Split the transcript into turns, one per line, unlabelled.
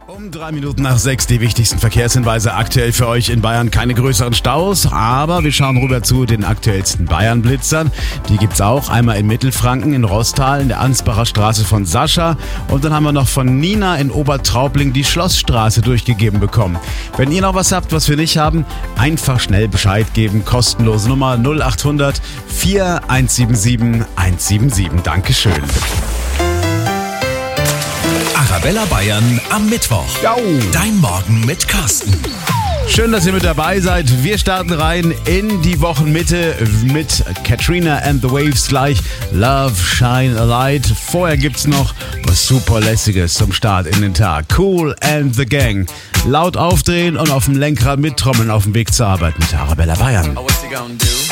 Um 5:03 die wichtigsten Verkehrshinweise aktuell für euch in Bayern. Keine größeren Staus, aber wir schauen rüber zu den aktuellsten Bayern-Blitzern. Die gibt's auch. Einmal in Mittelfranken, in Rostal, in der Ansbacher Straße von Sascha. Und dann haben wir noch von Nina in Obertraubling die Schlossstraße durchgegeben bekommen. Wenn ihr noch was habt, was wir nicht haben, einfach schnell Bescheid geben. Kostenlose Nummer 0800 4177 177. Dankeschön.
Arabella Bayern am Mittwoch.
Jau.
Dein Morgen mit Carsten.
Schön, dass ihr mit dabei seid. Wir starten rein in die Wochenmitte mit Katrina and the Waves gleich. Love, Shine a Light. Vorher gibt's noch was super Lässiges zum Start in den Tag. Kool and the Gang. Laut aufdrehen und auf dem Lenkrad mittrommeln auf dem Weg zur Arbeit mit Arabella Bayern.
Oh, what's he gonna do?